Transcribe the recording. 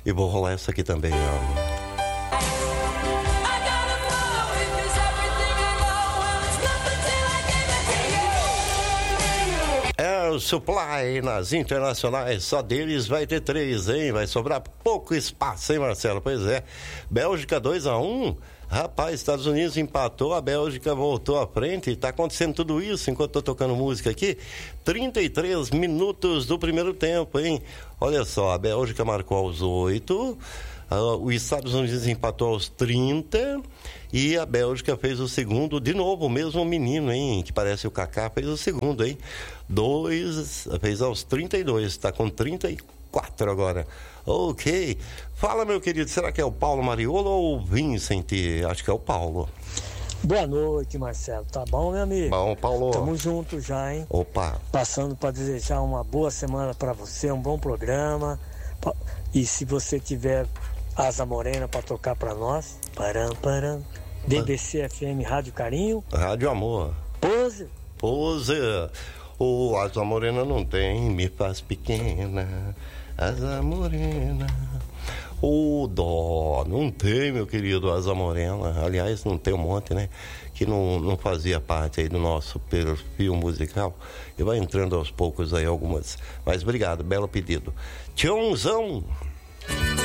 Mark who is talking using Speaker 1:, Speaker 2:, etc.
Speaker 1: E vou rolar essa aqui também, ó. Air Supply nas internacionais, só deles vai ter 3, hein? Vai sobrar pouco espaço, hein, Marcelo? Pois é. Bélgica 2-1. Rapaz, Estados Unidos empatou, a Bélgica voltou à frente. Tá acontecendo tudo isso enquanto tô tocando música aqui. 33 minutos do primeiro tempo, hein? Olha só, a Bélgica marcou aos 8. Os Estados Unidos empatou aos 30 e a Bélgica fez o segundo, de novo, o mesmo menino, hein, que parece o Kaká, fez o segundo, hein, fez aos 32, tá com 34 agora. Ok, fala, meu querido, será que é o Paulo Mariolo ou o Vincent? Acho que é o Paulo.
Speaker 2: Boa noite, Marcelo, tá bom, meu amigo?
Speaker 1: Bom, Paulo.
Speaker 2: Tamo junto já, hein?
Speaker 1: Opa.
Speaker 2: Passando para desejar uma boa semana para você, um bom programa, e se você tiver Asa Morena para tocar para nós, param, DBC FM Rádio Carinho,
Speaker 1: Rádio Amor, Pose, o Asa Morena não tem, me faz pequena, Asa Morena, o dó, não tem, meu querido, Asa Morena, aliás, não tem um monte, né, que não fazia parte aí do nosso perfil musical, e vai entrando aos poucos aí algumas, mas obrigado, belo pedido. Tchãozão.